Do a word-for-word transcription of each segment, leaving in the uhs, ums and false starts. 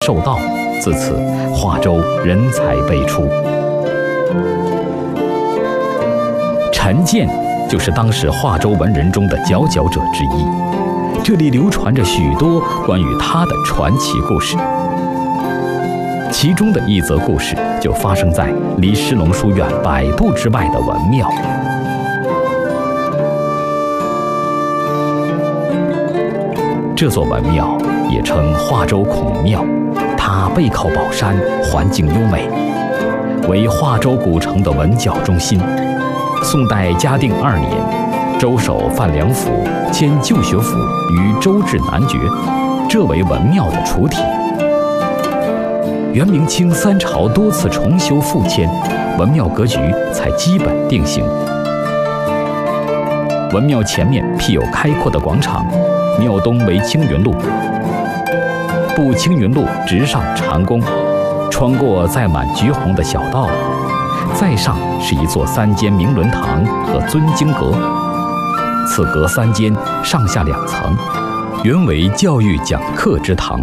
受道，自此华州人才辈出。陈建就是当时华州文人中的佼佼者之一，这里流传着许多关于他的传奇故事。其中的一则故事就发生在离石龙书院百步之外的文庙。这座文庙也称华州孔庙，它背靠宝山，环境优美，为华州古城的文教中心。宋代嘉定二年，州守范良府迁旧学府于州治南爵，这为文庙的主体。元明清三朝多次重修复迁，文庙格局才基本定型。文庙前面辟有开阔的广场，庙东为青云路，步青云路直上长宫，穿过载满橘红的小道，再上是一座三间明伦堂和尊经阁，此阁三间，上下两层，原为教育讲课之堂。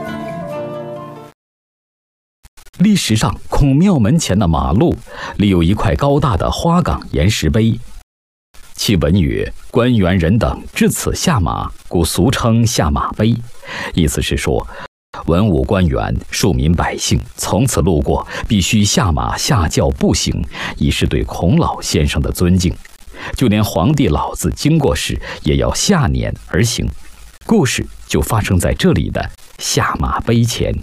历史上，孔庙门前的马路立有一块高大的花岗岩石碑，其文曰：“官员人等至此下马，故俗称下马碑。”意思是说，文武官员、庶民百姓从此路过，必须下马下轿步行，以示对孔老先生的尊敬。就连皇帝老子经过时，也要下辇而行。故事就发生在这里的下马碑前。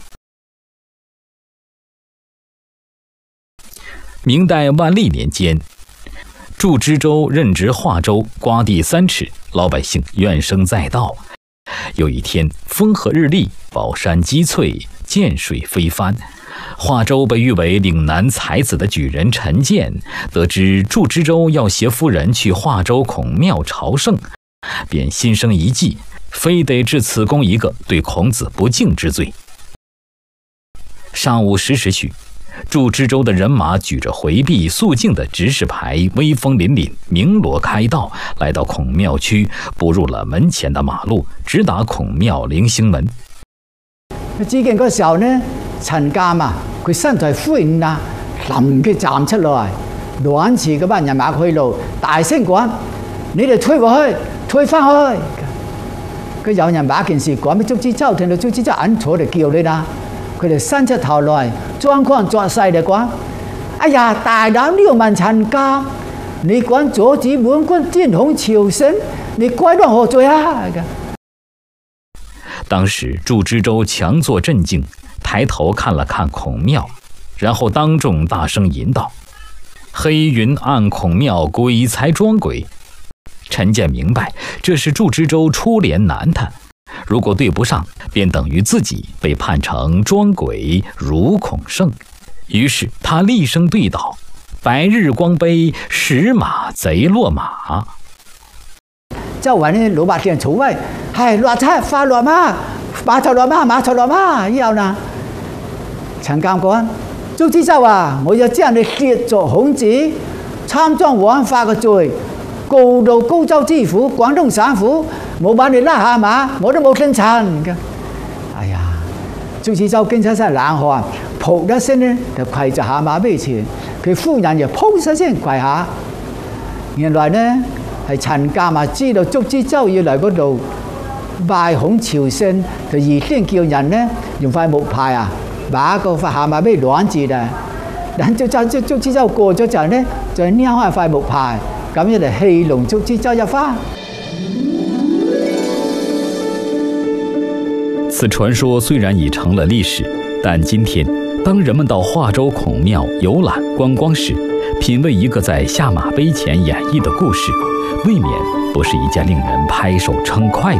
明代万历年间，祝知州任职华州，瓜地三尺，老百姓怨声载道。有一天，风和日丽，宝山积翠，涧水飞帆。华州被誉为岭南才子的举人陈建，得知祝知州要携夫人去华州孔庙朝圣，便心生一计，非得治此公一个对孔子不敬之罪。上午十时许，祝知州的人马举着回避肃静的指示牌，威风凛凛，鸣锣开道，来到孔庙区，步入了門前的馬路，直達孔廟棂星門。 只見嗰時候呢，陳鑑啊，佢身材灰軟啊，臨佢站出來，攔住嗰班人馬去路，大聲講：你哋退回去，退翻去！佢有人把件事講俾祝知州聽到，祝知州硬坐嚟叫你啦。佢哋伸出頭來，裝腔作勢地講：哎呀，大膽刁民陳鑑，你敢阻止滿軍tiến紅朝聖，你該當何罪啊？ 当时祝知州强作镇静，抬头看了看孔庙，然后当众大声吟道：“黑云暗孔庙，鬼才装鬼。”陈建明白，这是祝知州出联难他，如果对不上，便等于自己被判成装鬼如孔圣。于是他厉声对道：“白日光杯，使馬賊落馬。” 周圍呢老百姓嘈喂，係落車快落馬，馬頭落馬，馬頭落馬。以後呢，陳鑑講：祝知州啊，我要將你列作孔子參贓枉法嘅罪，告到高州知府、廣東省府，冇把你拉下馬，我都冇姓陳嘅。哎呀，祝知州驚出身冷汗，噗一聲呢就跪在下馬碑前，佢夫人又噗一聲跪下。原來呢係陳鑑啊，知道祝知州要嚟嗰度拜孔朝聖，就預先叫人呢用塊木牌啊，把個塊下馬碑攔住啦。等祝州祝知州過咗之後呢，再捏開塊木牌，咁樣嚟戲弄祝知州一番。 此传说虽然已成了历史，但今天当人们到华州孔庙游览观光时，品味一个在下马碑前演绎的故事，未免不是一件令人拍手称快